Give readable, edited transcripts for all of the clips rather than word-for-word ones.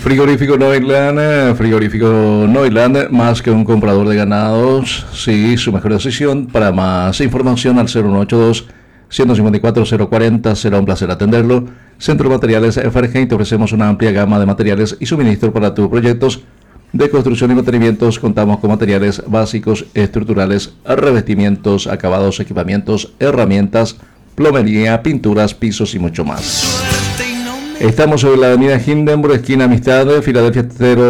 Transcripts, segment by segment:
Frigorífico Noiland, más que un comprador de ganados, sí, su mejor decisión. Para más información al 0182-154-040, será un placer atenderlo. Centro de Materiales Fahrenheit, te ofrecemos una amplia gama de materiales y suministro para tus proyectos de construcción y mantenimientos. Contamos con materiales básicos, estructurales, revestimientos, acabados, equipamientos, herramientas, plomería, pinturas, pisos y mucho más. Estamos sobre la avenida Hindenburg, esquina Amistad, Filadelfia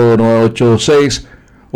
0986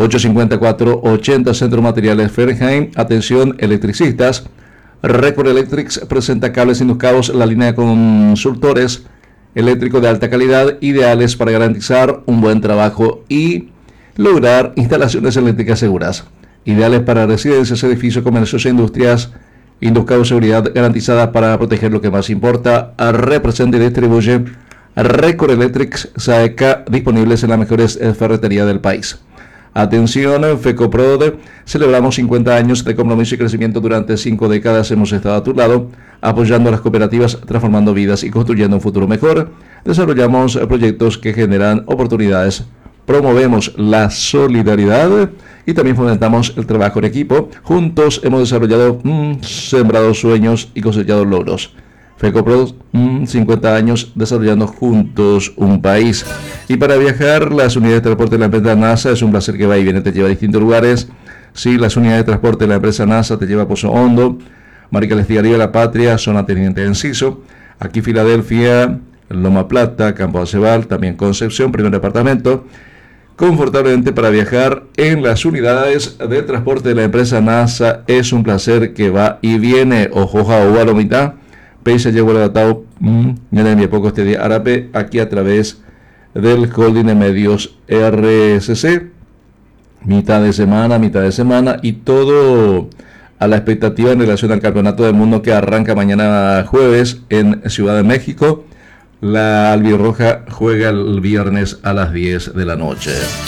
854-80, Centro Materiales Fahrenheit. Atención, electricistas. Record Electrics presenta cables inductados, la línea de consultores eléctricos de alta calidad, ideales para garantizar un buen trabajo y lograr instalaciones eléctricas seguras. Ideales para residencias, edificios, comercios e industrias. Inducado seguridad garantizada para proteger lo que más importa. Representa y distribuye Record Electrics SAECA, disponibles en las mejores ferreterías del país. Atención, FECOPROD, celebramos 50 años de compromiso y crecimiento. Durante 5 décadas hemos estado a tu lado, apoyando a las cooperativas, transformando vidas y construyendo un futuro mejor. Desarrollamos proyectos que generan oportunidades, promovemos la solidaridad y también fomentamos el trabajo en equipo. Juntos hemos desarrollado, sembrado sueños y cosechado logros. FECOPROD, 50 años desarrollando juntos un país. Y para viajar, las unidades de transporte de la empresa NASA, es un placer que va y viene, te lleva a distintos lugares. Sí, las unidades de transporte de la empresa NASA te lleva a Pozo Hondo, Marica Estigaría, La Patria, zona Teniente Enciso. Aquí Filadelfia, Loma Plata, Campo Acebal, también Concepción, primer departamento. Confortablemente para viajar en las unidades de transporte de la empresa NASA, es un placer que va y viene. Ojoja o Alomita. Pese llegó el adaptado, ya le envié poco este día árabe, aquí a través del holding de medios RCC, mitad de semana y todo a la expectativa en relación al Campeonato del Mundo que arranca mañana jueves en Ciudad de México. La albirroja juega el viernes a las 10 de la noche.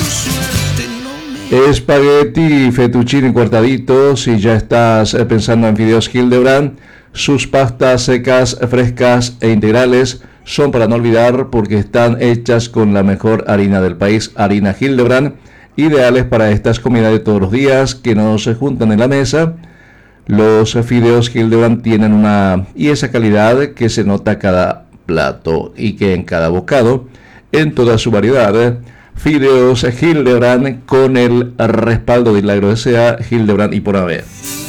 Espagueti, fettuccine cortaditos. Si ya estás pensando en fideos Hildebrand, sus pastas secas, frescas e integrales son para no olvidar, porque están hechas con la mejor harina del país, harina Hildebrand, ideales para estas comidas de todos los días que no se juntan en la mesa. Los fideos Hildebrand tienen esa calidad que se nota cada plato y que en cada bocado, en toda su variedad. Fideos Hildebrand con el respaldo de Milagro S.A., Hildebrand y por haber.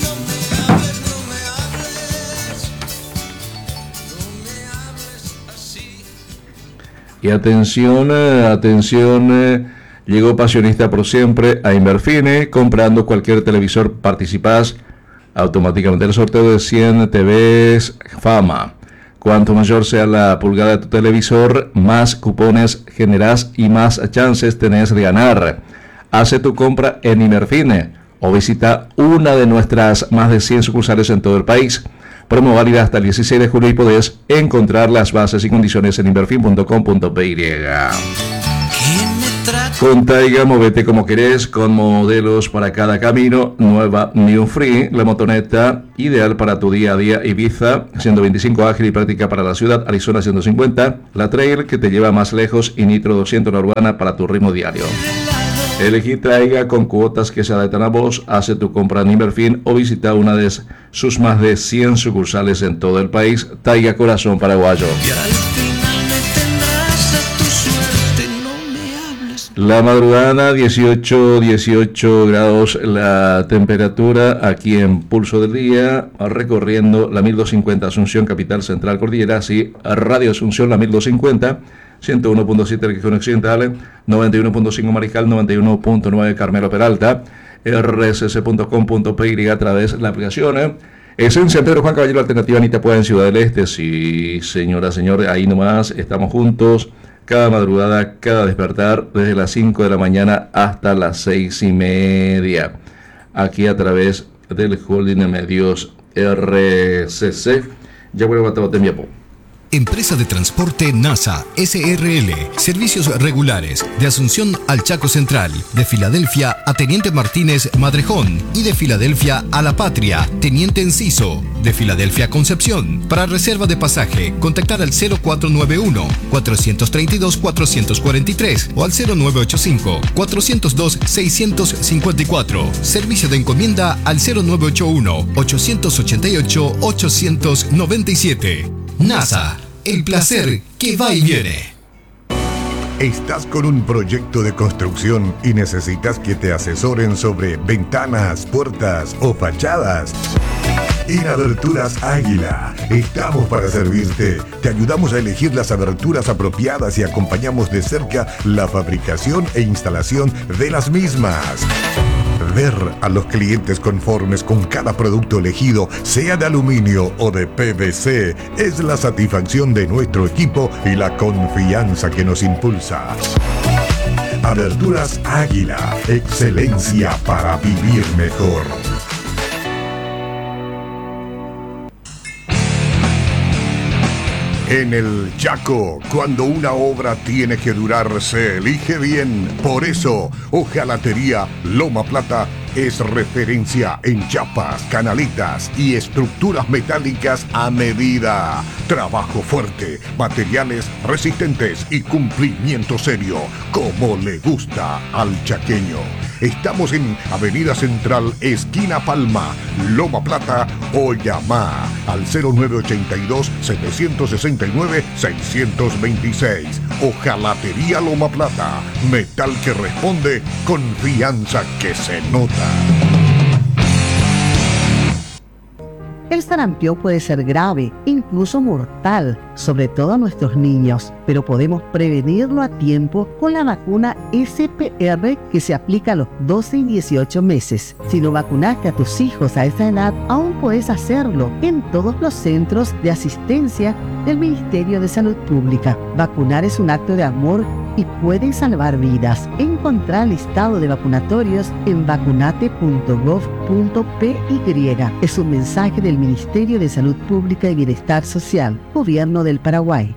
Y atención, llegó Pasionista por siempre a Inverfine. Comprando cualquier televisor participas automáticamente en el sorteo de 100 TVs Fama. Cuanto mayor sea la pulgada de tu televisor, más cupones generas y más chances tenés de ganar. Hace tu compra en Inverfine o visita una de nuestras más de 100 sucursales en todo el país. Promo válida hasta el 16 de julio y podés encontrar las bases y condiciones en inverfin.com.py. Con Taiga, movete como querés, con modelos para cada camino. Nueva New Free, la motoneta ideal para tu día a día. Ibiza 125, ágil y práctica para la ciudad. Arizona 150, la Trail que te lleva más lejos, y Nitro 200, la urbana para tu ritmo diario. Elegí Taiga con cuotas que se adaptan a vos. Hace tu compra en Inverfin o visita una de sus más de 100 sucursales en todo el país. Taiga, corazón paraguayo. La madrugada 18 grados la temperatura aquí en Pulso del Día, recorriendo la 1250 Asunción, capital central cordillera, sí, Radio Asunción la 1250, 101.7 región occidental, 91.5 Mariscal, 91.9 Carmelo Peralta, rcc.com.py a través de la aplicación. Esencia Pedro Juan Caballero, alternativa Anita Pueda en Ciudad del Este. Sí, señora, señor, ahí nomás estamos juntos. Cada madrugada, cada despertar, desde las 5 de la mañana hasta las 6:30. Aquí a través del holding de medios RCC. Ya vuelvo a todo tiempo. Empresa de Transporte NASA SRL. Servicios regulares de Asunción al Chaco Central, de Filadelfia a Teniente Martínez Madrejón y de Filadelfia a La Patria, Teniente Enciso, de Filadelfia a Concepción. Para reserva de pasaje, contactar al 0491-432-443 o al 0985-402-654. Servicio de encomienda al 0981-888-897. NASA, el placer que va y viene. ¿Estás con un proyecto de construcción y necesitas que te asesoren sobre ventanas, puertas o fachadas? En Aberturas Águila estamos para servirte. Te ayudamos a elegir las aberturas apropiadas y acompañamos de cerca la fabricación e instalación de las mismas. Ver a los clientes conformes con cada producto elegido, sea de aluminio o de PVC, es la satisfacción de nuestro equipo y la confianza que nos impulsa. Aberturas Águila, excelencia para vivir mejor. En el Chaco, cuando una obra tiene que durar, se elige bien. Por eso, Hojalatería Loma Plata es referencia en chapas, canaletas y estructuras metálicas a medida. Trabajo fuerte, materiales resistentes y cumplimiento serio, como le gusta al chaqueño. Estamos en Avenida Central, esquina Palma, Loma Plata, o llama al 0982-769-626. Hojalatería Loma Plata, metal que responde, confianza que se nota. El sarampión puede ser grave, incluso mortal, sobre todo a nuestros niños, pero podemos prevenirlo a tiempo con la vacuna SPR que se aplica a los 12 y 18 meses. Si no vacunaste a tus hijos a esa edad, aún puedes hacerlo en todos los centros de asistencia del Ministerio de Salud Pública. Vacunar es un acto de amor y puede salvar vidas. Encontrar el listado de vacunatorios en vacunate.gov.py. Es un mensaje del Ministerio de Salud Pública y Bienestar Social, Gobierno del Paraguay.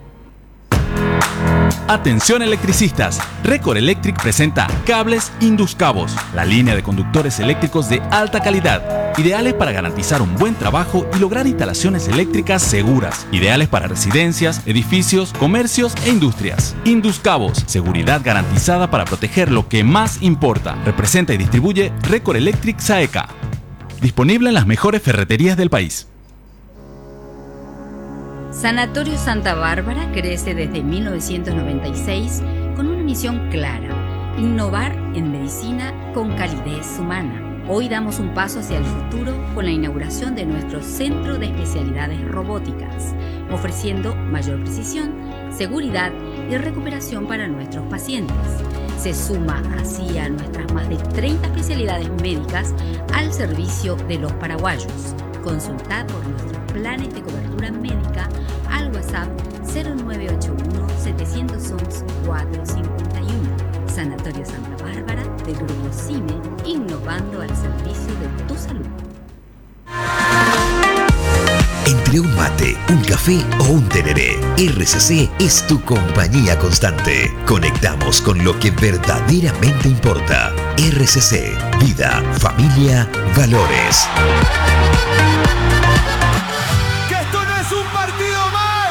Atención electricistas, Record Electric presenta Cables Induscabos, la línea de conductores eléctricos de alta calidad, ideales para garantizar un buen trabajo y lograr instalaciones eléctricas seguras, ideales para residencias, edificios, comercios e industrias. Induscabos, seguridad garantizada para proteger lo que más importa. Representa y distribuye Record Electric SAECA. Disponible en las mejores ferreterías del país. Sanatorio Santa Bárbara crece desde 1996 con una misión clara: innovar en medicina con calidez humana. Hoy damos un paso hacia el futuro con la inauguración de nuestro Centro de Especialidades Robóticas, ofreciendo mayor precisión, seguridad y recuperación para nuestros pacientes. Se suma así a nuestras más de 30 especialidades médicas al servicio de los paraguayos. Consultad por nuestros planes de cobertura médica al WhatsApp 0981-711-451. Sanatorio Santa Bárbara del Grupo CIME, innovando al servicio de tu salud. Entre un mate, un café o un tereré, RCC es tu compañía constante. Conectamos con lo que verdaderamente importa. RCC, vida, familia, valores.